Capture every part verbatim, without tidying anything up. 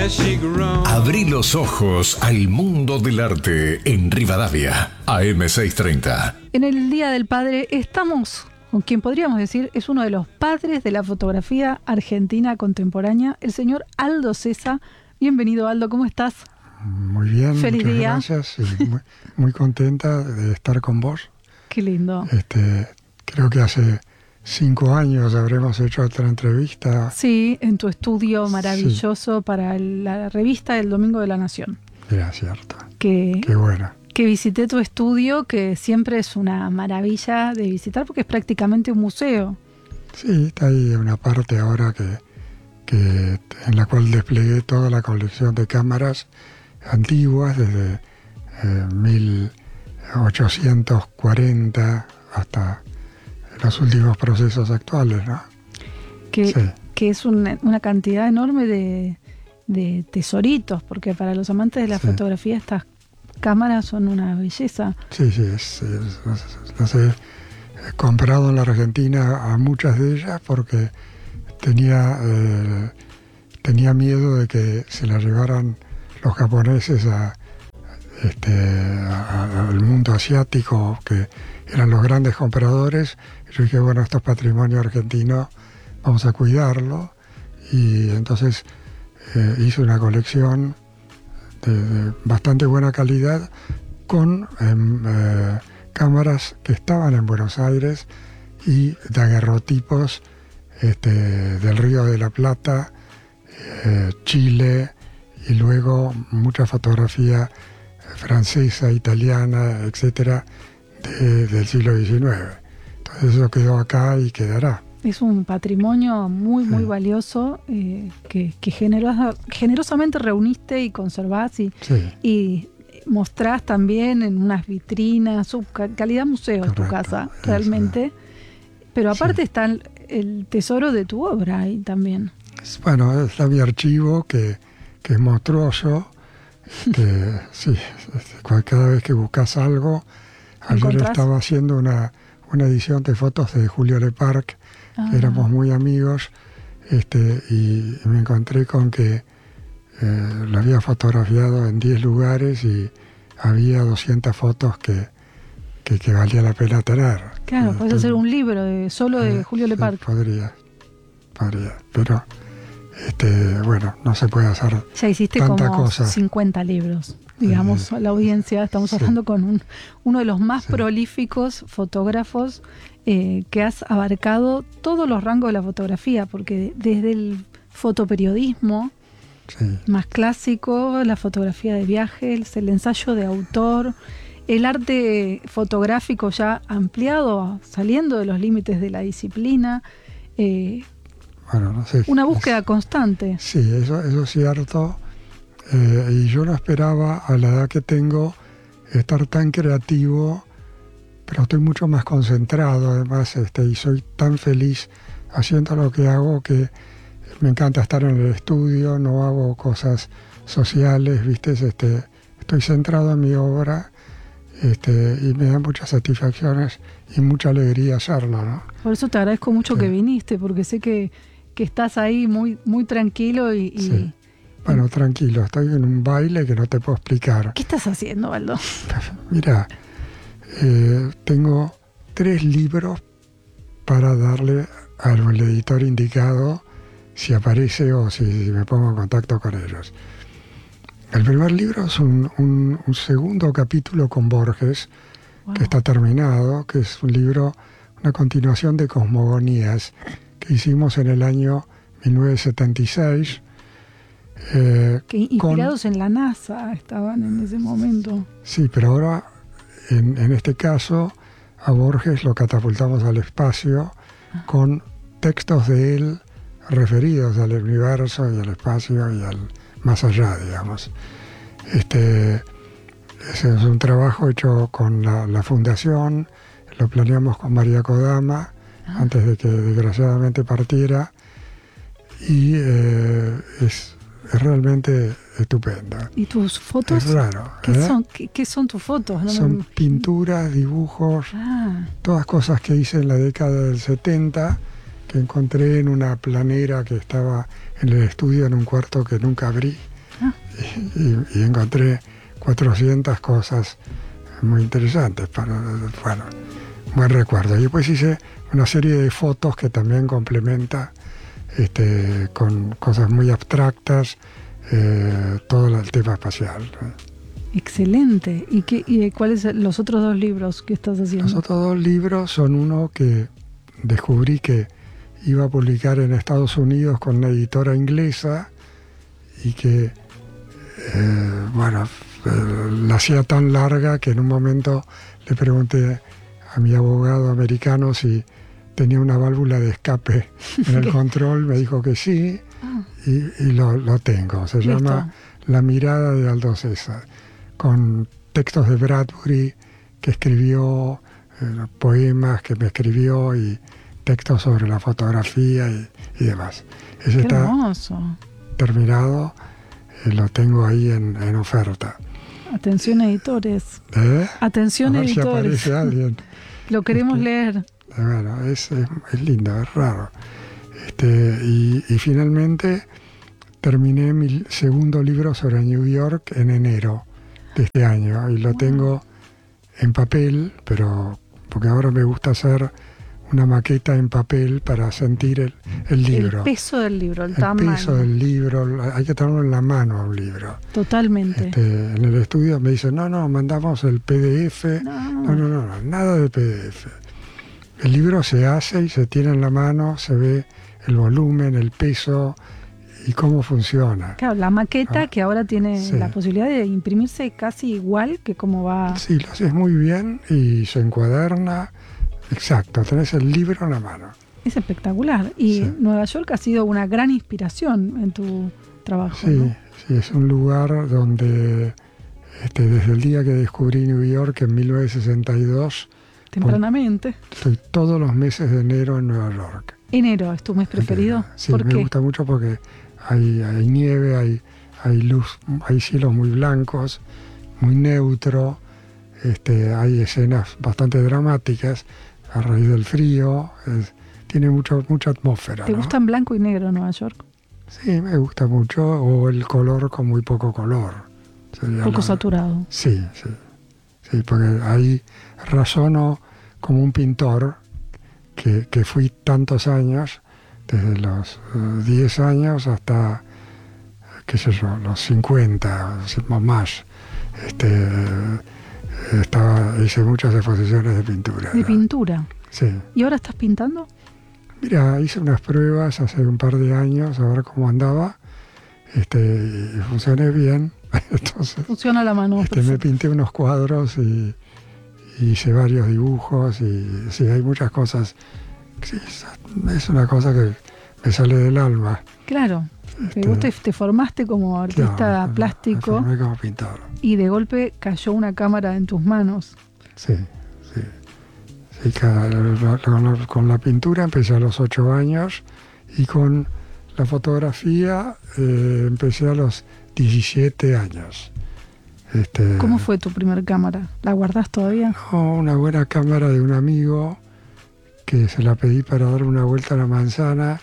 Abrí los ojos al mundo del arte en Rivadavia, A M seiscientos treinta. En el Día del Padre estamos con quien podríamos decir es uno de los padres de la fotografía argentina contemporánea, el señor Aldo Cesa. Bienvenido, Aldo, ¿cómo estás? Muy bien, feliz muchas día. Gracias y muy, muy contenta de estar con vos. Qué lindo. Este, creo que hace cinco años habremos hecho otra entrevista. Sí, en tu estudio maravilloso sí. para la revista El Domingo de la Nación. Era cierto. Que, Qué buena. Que visité tu estudio, que siempre es una maravilla de visitar porque es prácticamente un museo. Sí, está ahí una parte ahora que, que en la cual desplegué toda la colección de cámaras antiguas desde eh, mil ochocientos cuarenta hasta los últimos procesos actuales, ¿no? Que, sí. que es una, una cantidad enorme de, de tesoritos, porque para los amantes de la sí. fotografía estas cámaras son una belleza. Sí, sí, es, es, las he comprado en la Argentina a muchas de ellas porque tenía, eh, tenía miedo de que se las llevaran los japoneses a, este, a, a, al mundo asiático, que eran los grandes compradores. Yo dije, bueno, esto es patrimonio argentino, vamos a cuidarlo. Y entonces eh, hice una colección de, de bastante buena calidad con eh, cámaras que estaban en Buenos Aires y daguerrotipos este, del Río de la Plata, eh, Chile, y luego mucha fotografía francesa, italiana, etcétera, de, del siglo diecinueve. Entonces eso quedó acá y quedará. Es un patrimonio muy, muy sí. valioso eh, que, que generosa, generosamente reuniste y conservás y, sí. y mostrás también en unas vitrinas, su calidad museo en tu casa, realmente. Eso. Pero aparte sí. está el, el tesoro de tu obra ahí también. Bueno, está mi archivo que, que es monstruoso, que sí, cada vez que buscas algo. Ayer ¿encontrás? Estaba haciendo una, una edición de fotos de Julio Leparc, ah. que éramos muy amigos, este, y me encontré con que eh, lo había fotografiado en diez lugares y había doscientas fotos que, que, que valía la pena tener. Claro, eh, puedes hacer un libro de, solo de eh, Julio Leparc. Sí, podría, podría, pero este, bueno, no se puede hacer ya hiciste tanta como cosa. cincuenta libros. Digamos, a la audiencia, estamos sí. hablando con un, uno de los más sí. prolíficos fotógrafos eh, que has abarcado todos los rangos de la fotografía, porque desde el fotoperiodismo sí. más clásico, la fotografía de viajes, el ensayo de autor, el arte fotográfico ya ampliado, saliendo de los límites de la disciplina, eh, bueno, no sé, una búsqueda es, constante. Sí, eso, eso es cierto. Eh, y yo no esperaba a la edad que tengo estar tan creativo, pero estoy mucho más concentrado además, este, y soy tan feliz haciendo lo que hago que me encanta estar en el estudio, no hago cosas sociales, ¿viste? Este, estoy centrado en mi obra, este, y me da muchas satisfacciones y mucha alegría hacerlo, ¿no? Por eso te agradezco mucho sí. que viniste, porque sé que, que estás ahí muy, muy tranquilo y... y... Sí. Bueno, tranquilo, estoy en un baile que no te puedo explicar. ¿Qué estás haciendo, Aldo? Mira, eh, tengo tres libros para darle al editor indicado si aparece o si me pongo en contacto con ellos. El primer libro es un, un, un segundo capítulo con Borges, wow. que está terminado, que es un libro, una continuación de Cosmogonías, que hicimos en el año mil novecientos setenta y seis. Eh, que inspirados con, en la NASA estaban en ese momento. Sí, pero ahora, en, en este caso, a Borges lo catapultamos al espacio ah. con textos de él referidos al universo y al espacio y al más allá, digamos. Este, ese es un trabajo hecho con la, la fundación, lo planeamos con María Kodama, ah. antes de que desgraciadamente partiera, y eh, es Es realmente estupendo. ¿Y tus fotos? Es raro. ¿Qué, ¿eh? son, qué, qué son tus fotos? No son me... pinturas, dibujos, ah. todas cosas que hice en la década del setenta, que encontré en una planera que estaba en el estudio, en un cuarto que nunca abrí, y, y encontré cuatrocientas cosas muy interesantes. Para, bueno, buen recuerdo. Y después hice una serie de fotos que también complementa este, con cosas muy abstractas eh, todo el tema espacial. Excelente. ¿Y, qué, y cuáles son los otros dos libros que estás haciendo? Los otros dos libros son uno que descubrí que iba a publicar en Estados Unidos con una editora inglesa y que, eh, bueno, eh, la hacía tan larga que en un momento le pregunté a mi abogado americano si tenía una válvula de escape en el control, me dijo que sí, ah. y, y lo, lo tengo. Se Listo. llama La mirada de Aldo César, con textos de Bradbury que escribió, eh, poemas que me escribió y textos sobre la fotografía y, y demás. Ese Qué está hermoso. Terminado, eh, lo tengo ahí en, en oferta. Atención editores. ¿Eh? Atención a ver editores. Si aparece alguien. Lo queremos este, leer. Bueno, es, es, es lindo, es raro. Este, y, y finalmente terminé mi segundo libro sobre New York en enero de este año y lo wow. tengo en papel, pero porque ahora me gusta hacer una maqueta en papel para sentir el, el libro. El peso del libro, el, el tamaño. El peso del libro, hay que tenerlo en la mano a un libro. Totalmente. Este, en el estudio me dicen, no, no, mandamos el P D F. No, no, no, no, no nada de P D F. El libro se hace y se tiene en la mano, se ve el volumen, el peso y cómo funciona. Claro, la maqueta ¿no? que ahora tiene sí. la posibilidad de imprimirse casi igual que cómo va. Sí, lo haces muy bien y se encuaderna. Exacto, tenés el libro en la mano. Es espectacular. Y sí. Nueva York ha sido una gran inspiración en tu trabajo. Sí, ¿no? sí, es un lugar donde este, desde el día que descubrí New York en mil novecientos sesenta y dos... Tempranamente. Estoy todos los meses de enero en Nueva York. ¿Enero es tu mes preferido? Sí, ¿Por me qué? gusta mucho porque hay, hay nieve, hay, hay luz, hay cielos muy blancos, muy neutro, este, hay escenas bastante dramáticas a raíz del frío, es, tiene mucho, mucha atmósfera. ¿Te ¿no? gusta en blanco y negro Nueva York? Sí, me gusta mucho, o el color con muy poco color. Poco la, saturado. Sí, sí, sí, porque ahí razono como un pintor que, que fui tantos años, desde los diez años hasta, qué sé yo, los cincuenta o más. Este, estaba, hice muchas exposiciones de pintura. ¿De ¿no? pintura? Sí. ¿Y ahora estás pintando? Mira, hice unas pruebas hace un par de años, a ver cómo andaba, este, y funcioné bien. Entonces, funciona la mano. Este, me pinté unos cuadros y, y hice varios dibujos y sí, hay muchas cosas. Sí, es una cosa que me sale del alma. Claro. Este, vos te, te formaste como artista claro, plástico. Me formé como pintor. Y de golpe cayó una cámara en tus manos. Sí, sí. sí cada, con, la, con la pintura empecé a los ocho años y con la fotografía eh, empecé a los diecisiete años. Este, ¿Cómo fue tu primer cámara? ¿La guardás todavía? No, una buena cámara de un amigo que se la pedí para dar una vuelta a la manzana.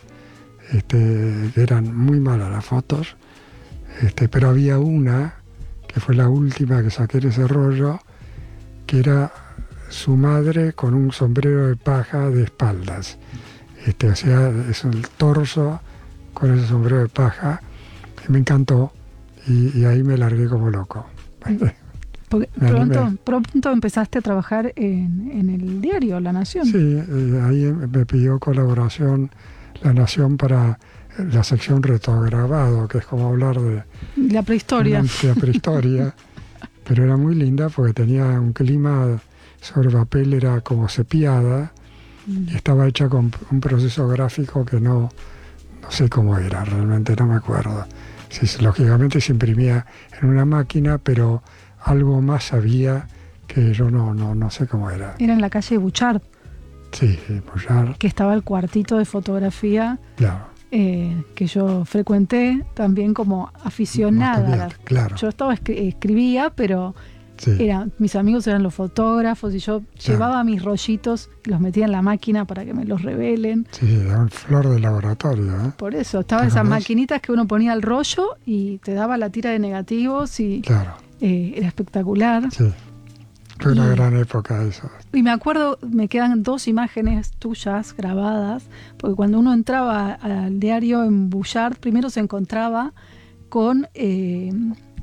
Este, que eran muy malas las fotos, este, pero había una, que fue la última que saqué de ese rollo, que era su madre con un sombrero de paja de espaldas. Este, o sea, es el torso con ese sombrero de paja, y me encantó, y, y ahí me largué como loco. Porque pronto, pronto empezaste a trabajar en, en el diario La Nación. Sí, eh, ahí me pidió colaboración La Nación para la sección retrograbado, que es como hablar de la prehistoria. De la prehistoria, pero era muy linda porque tenía un clima sobre papel, era como sepiada, mm. y estaba hecha con un proceso gráfico que no, no sé cómo era, realmente no me acuerdo. Sí, lógicamente se imprimía en una máquina, pero algo más había que yo no, no, no sé cómo era. Era en la calle Bouchard. Sí, Bouchard. Que estaba el cuartito de fotografía, claro. eh, que yo frecuenté también como aficionada. Bien, claro. Yo estaba escri- escribía, pero Sí. Era, mis amigos eran los fotógrafos y yo Claro. llevaba mis rollitos y los metía en la máquina para que me los revelen. Sí, era un flor de laboratorio, ¿eh? Por eso, estaban ¿Te esas acordás? maquinitas que uno ponía el rollo y te daba la tira de negativos y Claro, eh, era espectacular. sí. Fue una Y- gran época eso. Y me acuerdo, me quedan dos imágenes tuyas grabadas, porque cuando uno entraba al diario en Bullard, primero se encontraba con eh,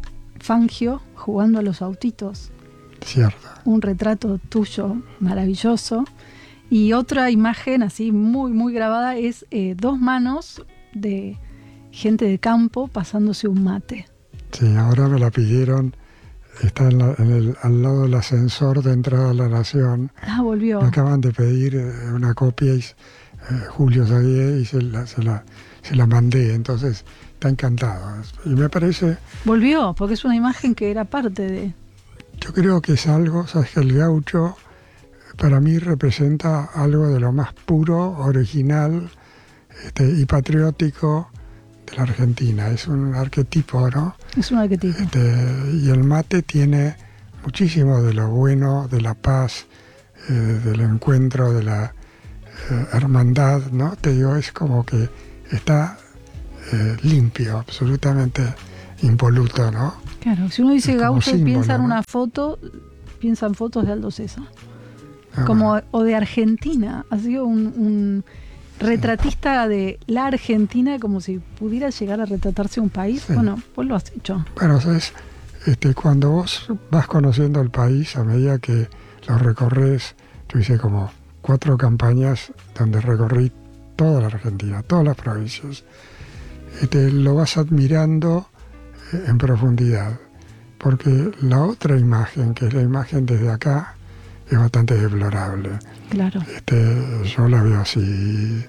Fangio jugando a los autitos. Cierto. Un retrato tuyo maravilloso. Y otra imagen así muy, muy grabada es eh, dos manos de gente de campo pasándose un mate. Sí, ahora me la pidieron. Está en la- en el, al lado del ascensor de entrada a la Nación. Ah, volvió. Me acaban de pedir eh, una copia y eh, Julio sabía y se la, se, la, se la mandé. Entonces está encantado. Y me parece, Volvió, porque es una imagen que era parte de... yo creo que es algo, sabes que el gaucho para mí representa algo de lo más puro, original este, y patriótico de la Argentina. Es un arquetipo, ¿no? Es un arquetipo. Este, y el mate tiene muchísimo de lo bueno, de la paz, eh, del encuentro, de la eh, hermandad, ¿no? Te digo, es como que está eh, limpio, absolutamente impoluto, ¿no? Claro, si uno dice Es como gaucho y símbolo, piensa en ¿no? una foto, piensa en fotos de Aldo César. Ah, Como, bueno. o de Argentina. Ha sido un, un retratista de la Argentina, como si pudiera llegar a retratarse un país. Sí. Bueno, vos lo has hecho. Bueno, ¿sabes? Este, cuando vos vas conociendo el país, a medida que lo recorres, yo hice como cuatro campañas donde recorrí toda la Argentina, todas las provincias. Este, lo vas admirando eh, en profundidad, porque la otra imagen, que es la imagen desde acá, es bastante deplorable. Claro. Este, yo la veo así.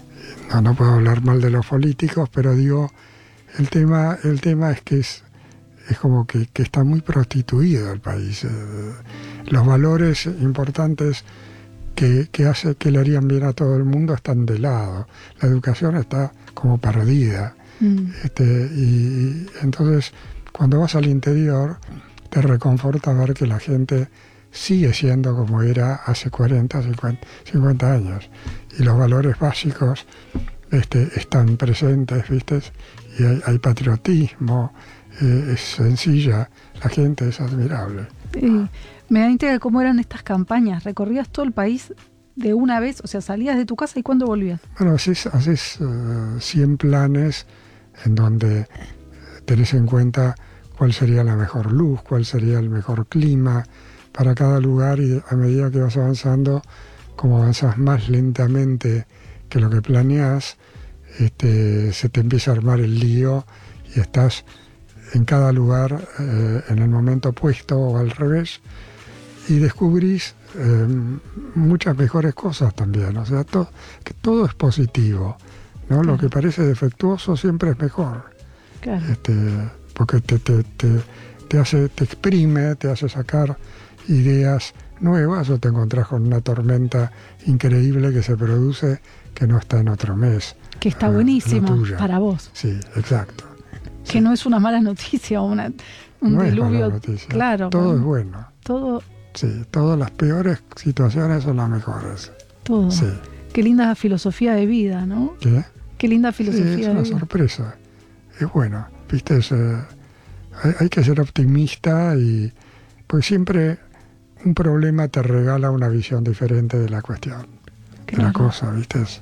No, no puedo hablar mal de los políticos, pero digo, el tema, el tema es que es, es como que, que está muy prostituido el país. Eh, los valores importantes que, que, hace, que le harían bien a todo el mundo están de lado. La educación está como perdida. Mm. Este, y, y entonces, cuando vas al interior, te reconforta ver que la gente sigue siendo como era hace cuarenta, cincuenta años. Y los valores básicos este, están presentes, ¿viste? Y hay, hay patriotismo, eh, es sencilla, la gente es admirable. Y me da intriga cómo eran estas campañas. ¿Recorrías todo el país de una vez? O sea, salías de tu casa y ¿cuándo volvías? Bueno, haces, haces uh, cien planes en donde tenés en cuenta cuál sería la mejor luz, cuál sería el mejor clima para cada lugar, y a medida que vas avanzando, como avanzas más lentamente que lo que planeas, este, se te empieza a armar el lío y estás en cada lugar eh, en el momento opuesto o al revés, y descubrís eh, muchas mejores cosas también. O sea, to, que todo es positivo, ¿no? Lo que parece defectuoso siempre es mejor. Claro. Este, porque te, te, te, te hace, te exprime, te hace sacar ideas nuevas, o te encontrás con una tormenta increíble que se produce que no está en otro mes. Que está Ah, buenísima la tuya. para vos. Sí, exacto. Que Sí. no es una mala noticia o una, un No es mala diluvio. noticia. Claro. Todo bueno, es bueno. Todo, Sí, todas las peores situaciones son las mejores. todo. Sí. Qué linda filosofía de vida, ¿no? ¿Qué? Qué linda Sí, filosofía es de una vida. sorpresa. Es bueno, ¿viste? Es, eh, hay, hay que ser optimista, y pues siempre un problema te regala una visión diferente de la cuestión, de la Claro. cosa, ¿viste? Es-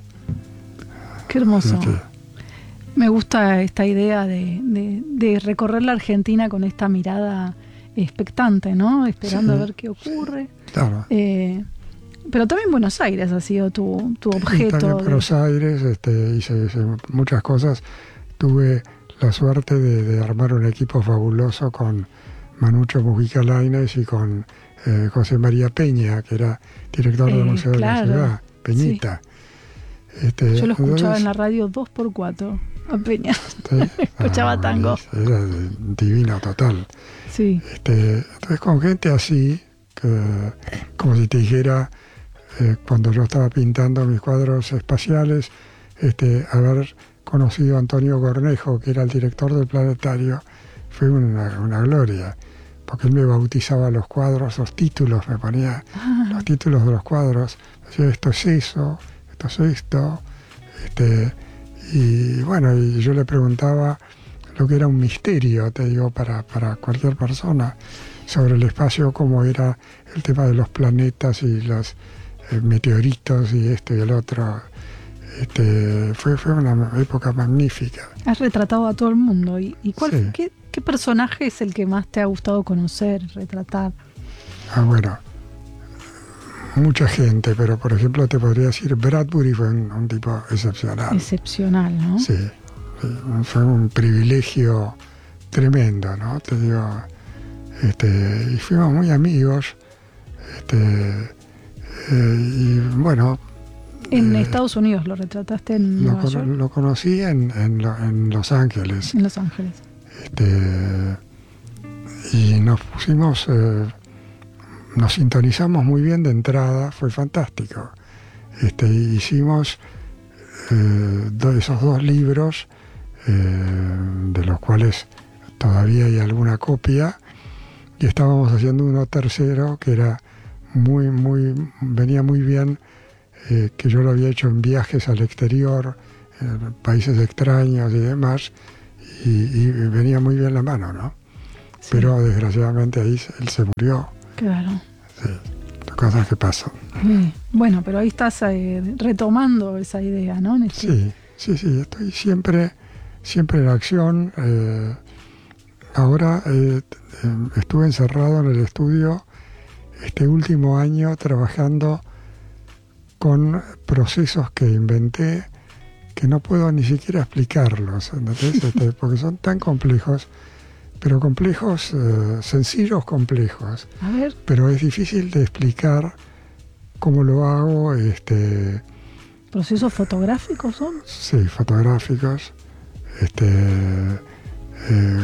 Qué hermoso. es que- Me gusta esta idea de, de- de recorrer la Argentina con esta mirada expectante, ¿no? Esperando Sí. a ver qué ocurre. claro. Eh, pero también Buenos Aires ha sido tu, tu Y objeto. también de- Buenos Aires, este, hice, hice muchas cosas. Tuve la suerte de, de armar un equipo fabuloso con Manucho Mujica Lainez y con eh, José María Peña, que era director del Eh, Museo claro, de la Ciudad, Peñita. Este, Yo lo escuchaba entonces, en la radio dos por cuatro, a Peña. sí, escuchaba ah, tango. Era divino total. Sí, Este, entonces con gente así, que, como si te dijera, eh, cuando yo estaba pintando mis cuadros espaciales, este, haber conocido a Antonio Cornejo, que era el director del planetario, fue una, una gloria, porque él me bautizaba los cuadros, los títulos, me ponía ah. los títulos de los cuadros, decía esto es eso, esto es esto, este, y bueno, y yo le preguntaba lo que era un misterio, te digo, para, para cualquier persona, sobre el espacio, cómo era el tema de los planetas y los eh, meteoritos y esto y el otro. Este, fue, fue una época magnífica. Has retratado a todo el mundo. ¿Y, y cuál, sí. qué, qué personaje es el que más te ha gustado conocer, retratar? Ah, bueno, mucha gente, pero por ejemplo te podría decir Bradbury fue un, un tipo excepcional. Excepcional, ¿no? Sí, fue un privilegio tremendo, ¿no? Te digo, este, y fuimos muy amigos, este, eh, y bueno. En eh, Estados Unidos lo retrataste en lo, Nueva con, York. Lo conocí en, en, lo, en Los Ángeles. En Los Ángeles. Este, y nos pusimos, eh, nos sintonizamos muy bien de entrada, fue fantástico. Este, hicimos eh, do, esos dos libros, eh, de los cuales todavía hay alguna copia, y estábamos haciendo uno tercero que era muy, muy, venía muy bien, eh, que yo lo había hecho en viajes al exterior, en países extraños y demás, y, y venía muy bien la mano, ¿no? Sí. Pero desgraciadamente ahí él se murió. Claro. Sí, cosas que pasan. Sí. Bueno, pero ahí estás eh, retomando esa idea, ¿no? Este... Sí, sí, sí, estoy siempre, siempre en acción. Eh, ahora eh, estuve encerrado en el estudio este último año trabajando con procesos que inventé que no puedo ni siquiera explicarlos, ¿entendés? Este, porque son tan complejos, pero complejos, eh, sencillos complejos. A ver. Pero es difícil de explicar cómo lo hago. Este, ¿Procesos fotográficos son? Sí, fotográficos. Este, eh,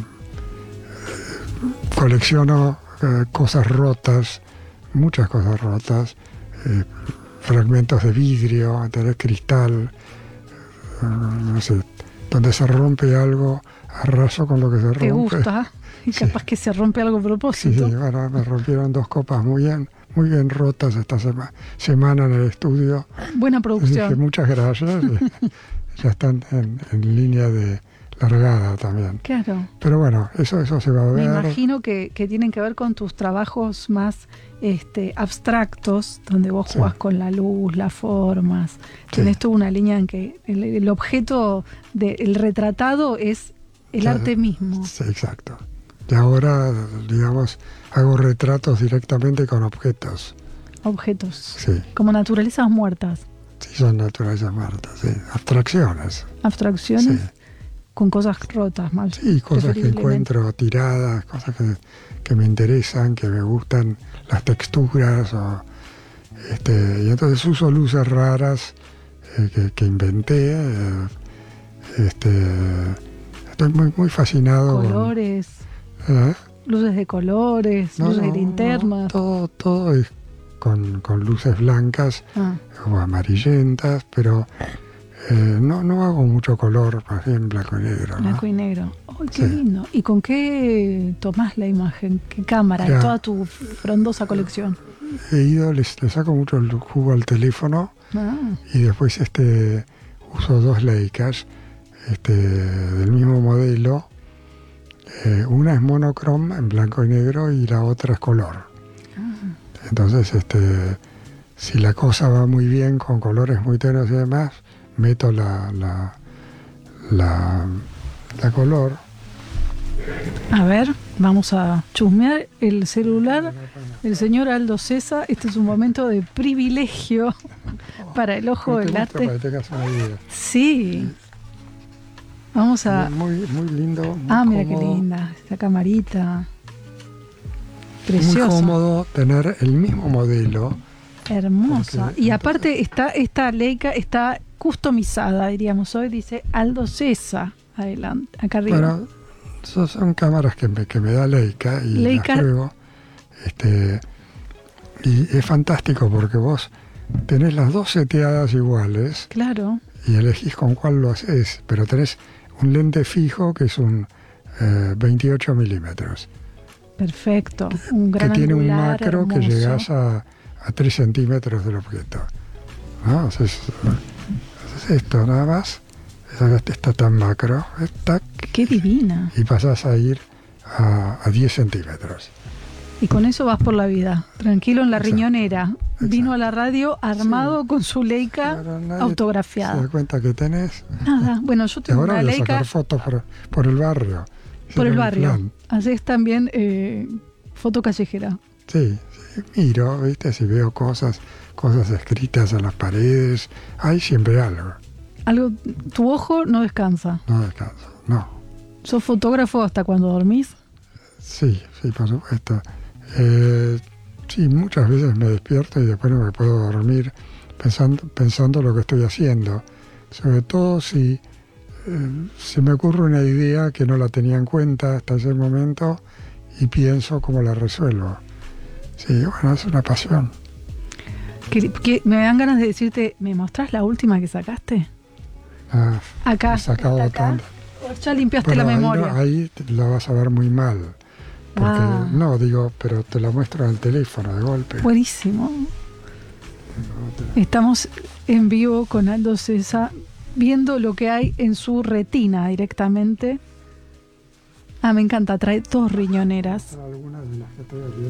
colecciono eh, cosas rotas, muchas cosas rotas, eh, fragmentos de vidrio, ¿entendés? Cristal, eh, no sé, donde se rompe algo, arraso con lo que se rompe. ¿Te gusta? Y capaz sí. que se rompe algo a propósito. Sí, sí, bueno, me rompieron dos copas muy bien, muy bien rotas esta sema, semana en el estudio. Buena producción. Dije, muchas gracias. Ya están en, en línea de largada también. Claro. Pero bueno, eso, eso se va a ver. Me imagino que, que tienen que ver con tus trabajos más este, abstractos, donde vos sí. jugás con la luz, las formas. Sí. Tienes toda una línea en que el, el objeto del retratado es el claro. arte mismo. Sí, exacto. Y ahora, digamos, hago retratos directamente con objetos. Objetos. Sí. Como naturalezas muertas. Sí, son naturalezas muertas, sí. Abstracciones. Abstracciones. Sí. Con cosas rotas, mal. Sí, cosas que encuentro tiradas, cosas que, que me interesan, que me gustan las texturas. O, este, y entonces uso luces raras eh, que, que inventé. Eh, este, estoy muy, muy fascinado. Colores. Con, ¿eh? Luces de colores, no, luces no, de linternas. No, todo, todo es con, con luces blancas ah. o amarillentas, pero... Eh, no, no hago mucho color, más bien blanco y negro. Blanco ¿no? y negro. ¡Ay, qué sí. lindo! ¿Y con qué tomás la imagen? ¿Qué cámara? Ya, toda tu frondosa colección. He ido, le saco mucho el jugo al teléfono ah. y después este uso dos Leicas este, del mismo modelo. Eh, una es monocrom en blanco y negro y la otra es color. Ah. Entonces, este, si la cosa va muy bien con colores muy tenues y demás, meto la, la, la, la color. A ver, vamos a chusmear el celular del señor Aldo Cesa. Este es un momento de privilegio para el ojo del arte. Para que tengas una idea. Sí. Vamos a... Muy, muy lindo. Muy ah, mira cómodo. Qué linda. Esta camarita. Preciosa. Muy cómodo tener el mismo modelo. Hermosa. Porque, y aparte está esta Leica está customizada, diríamos hoy, dice Aldo Cesa, adelante, acá arriba. Bueno, son, son cámaras que me, que me da Leica y Leica. las pruebo. Este, y es fantástico porque vos tenés las dos seteadas iguales. Claro. Y elegís con cuál lo haces, pero tenés un lente fijo que es un eh, veintiocho milímetros. Perfecto. Un gran que tiene un angular, macro hermoso. que llegas a, a tres centímetros del objeto. ¿No? Haces, haces esto nada más, esta está tan macro, tac, Qué divina. y pasás a ir a, a diez centímetros. Y con eso vas por la vida, tranquilo en la Exacto. riñonera. Vino a la radio armado Sí. con su Leica Claro, nadie autografiada. se da cuenta que tenés. Nada, bueno, yo Y tengo ahora una voy a Leica sacar fotos por, por el barrio. Ese por el era mi barrio. plan. Haces también eh, foto callejera. Sí, sí, miro, ¿viste? Si veo cosas, cosas escritas en las paredes, hay siempre algo. Algo, tu ojo no descansa. No descanso, no. ¿Sos fotógrafo hasta cuando dormís? Sí, sí, por supuesto. Eh, sí, muchas veces me despierto y después no me puedo dormir pensando, pensando lo que estoy haciendo. Sobre todo si eh, se me ocurre una idea que no la tenía en cuenta hasta ese momento y pienso cómo la resuelvo. Sí, bueno, es una pasión. Que, que me dan ganas de decirte, ¿me mostrás la última que sacaste? Ah, Acá. he sacado ¿está acá? tanto. O ya limpiaste Bueno, la ahí, memoria. no, ahí te- la vas a ver muy mal. Porque, Ah. no, digo, pero te la muestro en el teléfono de golpe. Buenísimo. Estamos en vivo con Aldo Cesa, viendo lo que hay en su retina directamente. Ah, me encanta, trae dos riñoneras. Algunas de las que estoy haciendo.